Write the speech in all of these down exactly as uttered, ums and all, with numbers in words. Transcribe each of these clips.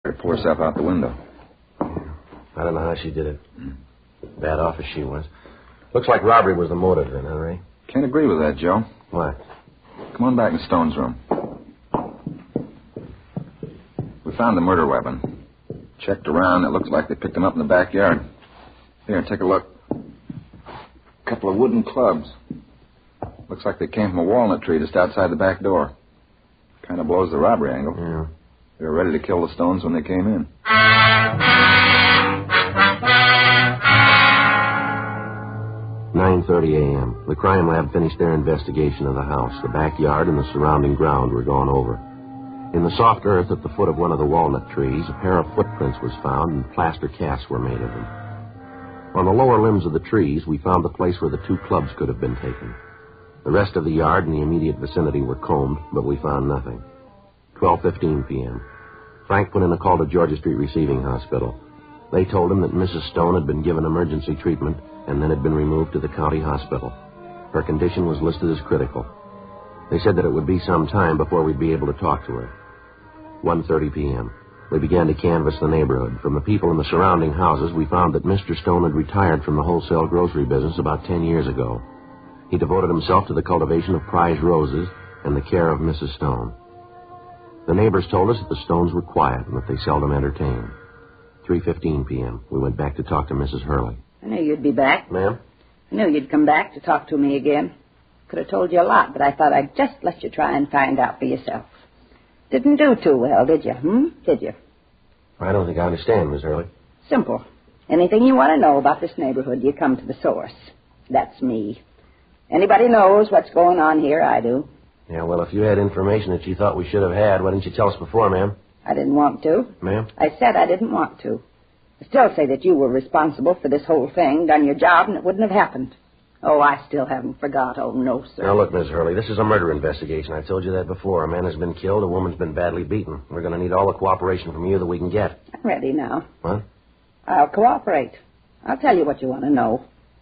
Pour herself out the window. I don't know how she did it. Mm. Bad off as she was. Looks like robbery was the motive then, huh, Ray? Can't agree with that, Joe. What? Come on back in Stone's room. We found the murder weapon. Checked around. It looks like they picked him up in the backyard. Here, take a look. A couple of wooden clubs. Looks like they came from a walnut tree just outside the back door. Kind of blows the robbery angle. Yeah. They were ready to kill the Stones when they came in. nine thirty a.m. The crime lab finished their investigation of the house. The backyard and the surrounding ground were gone over. In the soft earth at the foot of one of the walnut trees, a pair of footprints was found and plaster casts were made of them. On the lower limbs of the trees, we found the place where the two clubs could have been taken. The rest of the yard and the immediate vicinity were combed, but we found nothing. twelve fifteen p.m. Frank put in a call to Georgia Street Receiving Hospital. They told him that Missus Stone had been given emergency treatment and then had been removed to the county hospital. Her condition was listed as critical. They said that it would be some time before we'd be able to talk to her. one thirty p.m. We began to canvass the neighborhood. From the people in the surrounding houses, we found that Mister Stone had retired from the wholesale grocery business about ten years ago. He devoted himself to the cultivation of prize roses and the care of Missus Stone. The neighbors told us that the Stones were quiet and that they seldom entertained. three fifteen p.m. We went back to talk to Missus Hurley. I knew you'd be back. Ma'am? I knew you'd come back to talk to me again. Could have told you a lot, but I thought I'd just let you try and find out for yourself. Didn't do too well, did you? Hmm? Did you? I don't think I understand, Miss Hurley. Simple. Anything you want to know about this neighborhood, you come to the source. That's me. Anybody knows what's going on here, I do. Yeah, well, if you had information that you thought we should have had, why didn't you tell us before, ma'am? I didn't want to. Ma'am? I said I didn't want to. I still say that you were responsible for this whole thing, done your job, and it wouldn't have happened. Oh, I still haven't forgot. Oh, no, sir. Now, look, Miss Hurley, this is a murder investigation. I told you that before. A man has been killed. A woman's been badly beaten. We're going to need all the cooperation from you that we can get. I'm ready now. What? I'll cooperate. I'll tell you what you want to know.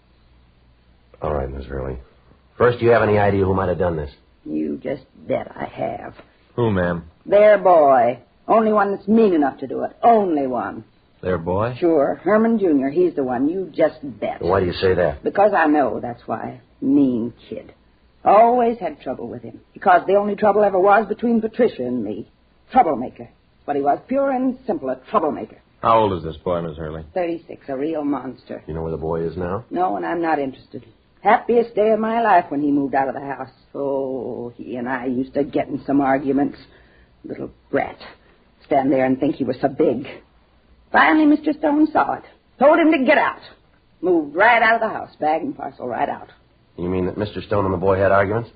All right, Miss Hurley. First, do you have any idea who might have done this? You just bet I have. Who, ma'am? Their boy. Only one that's mean enough to do it. Only one. Their boy? Sure. Herman Junior He's the one. You just bet. Why do you say that? Because I know, that's why. Mean kid. Always had trouble with him. Because the only trouble ever was between Patricia and me. Troublemaker. But he was pure and simple, a troublemaker. How old is this boy, Miss Hurley? thirty-six, a real monster. You know where the boy is now? No, and I'm not interested. Happiest day of my life when he moved out of the house. Oh, he and I used to get in some arguments. Little brat. Stand there and think he was so big. Finally, Mister Stone saw it. Told him to get out. Moved right out of the house, bag and parcel right out. You mean that Mister Stone and the boy had arguments?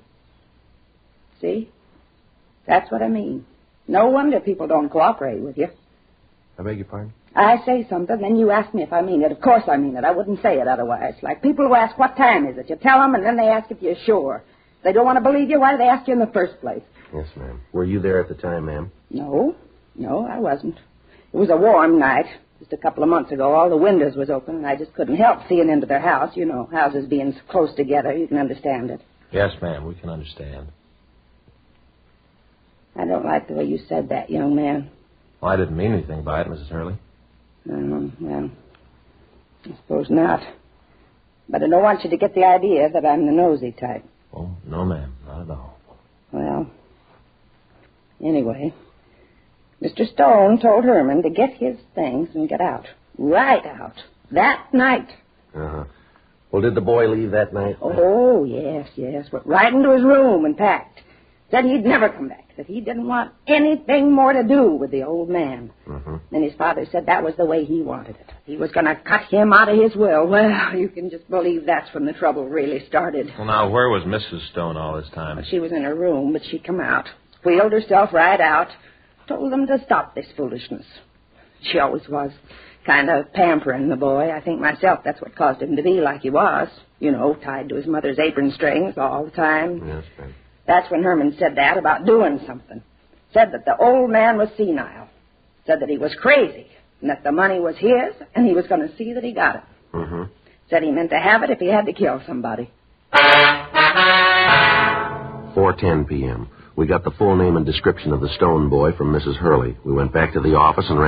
See? That's what I mean. No wonder people don't cooperate with you. I beg your pardon? I say something, then you ask me if I mean it. Of course I mean it. I wouldn't say it otherwise. Like people who ask, what time is it? You tell them, and then they ask if you're sure. If they don't want to believe you, why do they ask you in the first place? Yes, ma'am. Were you there at the time, ma'am? No. No, I wasn't. It was a warm night. Just a couple of months ago, all the windows was open, and I just couldn't help seeing into their house. You know, houses being so close together, you can understand it. Yes, ma'am, we can understand. I don't like the way you said that, young man. Well, I didn't mean anything by it, Missus Hurley. Um, well, I suppose not. But I don't want you to get the idea that I'm the nosy type. Oh, no, ma'am, not at all. Well, anyway, Mister Stone told Herman to get his things and get out. Right out. That night. Uh-huh. Well, did the boy leave that night? Oh, yes, yes. Went right into his room and packed. Said he'd never come back. That he didn't want anything more to do with the old man. Mm-hmm. And his father said that was the way he wanted it. He was going to cut him out of his will. Well, you can just believe that's when the trouble really started. Well, now, where was Missus Stone all this time? Well, she was in her room, but she come out. Wheeled herself right out. Told them to stop this foolishness. She always was kind of pampering the boy. I think myself that's what caused him to be like he was. You know, tied to his mother's apron strings all the time. Yes, ma'am. That's when Herman said that about doing something. Said that the old man was senile. Said that he was crazy. And that the money was his, and he was going to see that he got it. Mm-hmm. Said he meant to have it if he had to kill somebody. four ten p.m. We got the full name and description of the Stone boy from Missus Hurley. We went back to the office and